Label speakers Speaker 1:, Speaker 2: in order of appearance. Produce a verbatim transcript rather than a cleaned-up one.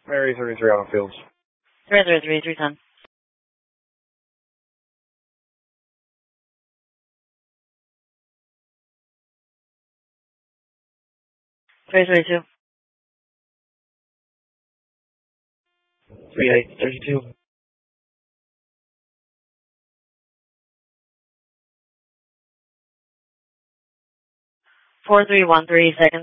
Speaker 1: Mary thirty-three on Fields.
Speaker 2: three three three, three ten. three three two.
Speaker 1: three eight thirty-two.
Speaker 2: four three one three, second.